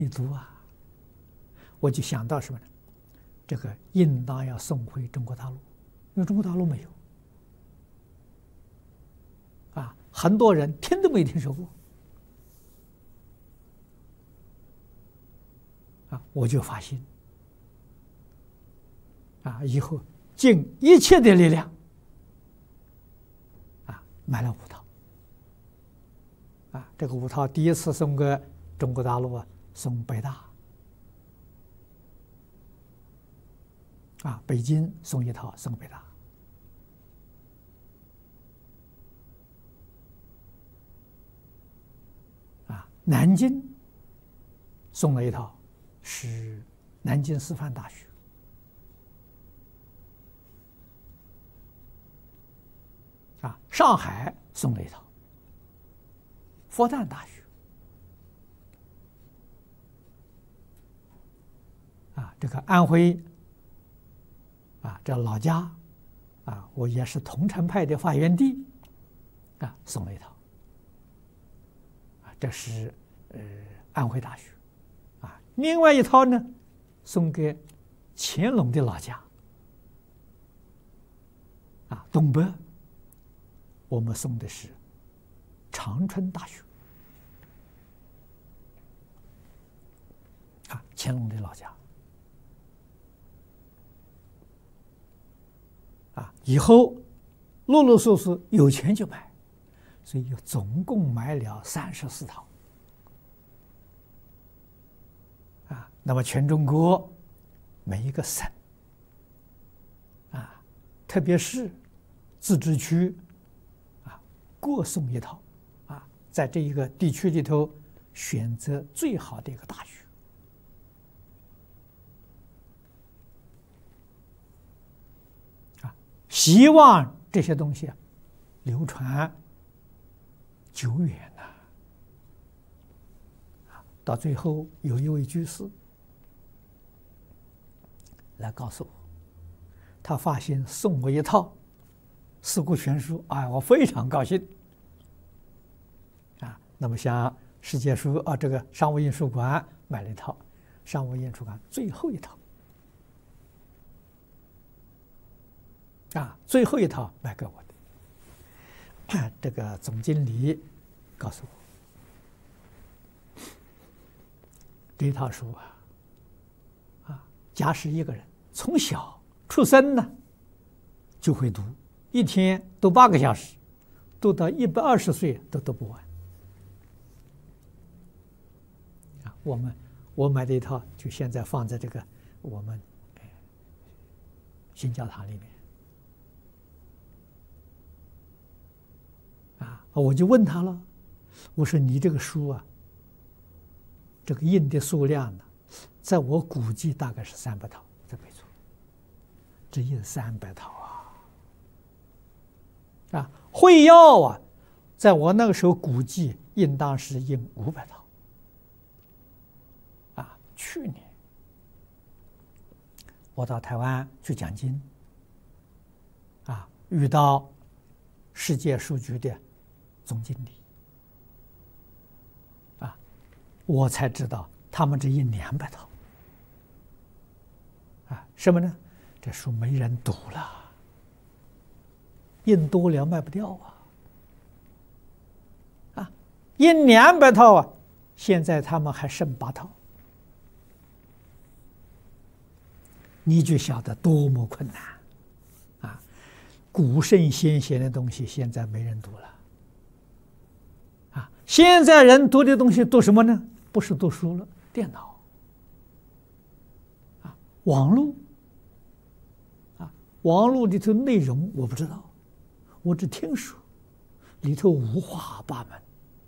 一读啊，我就想到什么呢？这个应当要送回中国大陆，因为中国大陆没有啊，很多人听都没听说过啊，我就发心啊，以后尽一切的力量啊，买了5套啊，这个5套第一次送给中国大陆啊，送北大。啊，北京送1套，送北大。啊，南京送了1套，是南京师范大学。啊，上海送了1套，复旦大学。啊，这个安徽。啊，这老家，啊，我也是桐城派的发源地，啊，送了1套，啊，这是安徽大学，啊，另外1套呢，送给乾隆的老家，啊，东北，我们送的是长春大学，啊，乾隆的老家。啊，以后陆陆续续有钱就买，所以总共买了34套。啊，那么全中国每一个省，啊，特别是自治区，啊，各送1套，啊，在这一个地区里头选择最好的一个大学。希望这些东西流传久远呐。到最后有一位居士来告诉我，他发现送我1套《四库全书》，哎，我非常高兴。啊，那么像世界书啊，这个商务印书馆买了1套，商务印书馆最后1套。啊，最后1套卖给我的，这个总经理告诉我，这套书啊，假使一个人从小出生呢，就会读，一天读8个小时，读到120岁都读不完。啊，我买的1套，就现在放在这个我们新教堂里面。我就问他了，我说你这个书啊，这个印的数量呢，在我估计大概是300套，这没错，这印300套啊！啊，会要啊，在我那个时候估计应当是印500套。啊，去年我到台湾去讲经，啊，遇到世界书局的总经理，啊，我才知道他们这印200套，啊，什么呢？这书没人读了，印多了卖不掉啊，印200套啊，现在他们还剩8套，你就晓得多么困难啊！古圣先贤的东西现在没人读了。现在人读的东西读什么呢？不是读书了，电脑，啊，网络，啊，网络里头内容我不知道，我只听说，里头五花八门，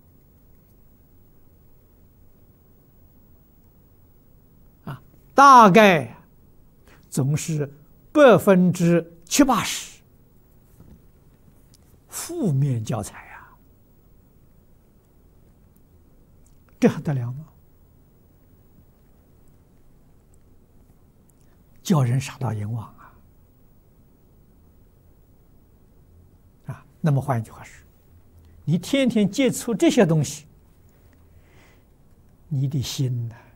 啊，大概总是70%、80%负面教材。这还得了吗？叫人傻到阎王啊！那么换一句话说，你天天接触这些东西，你的心呢？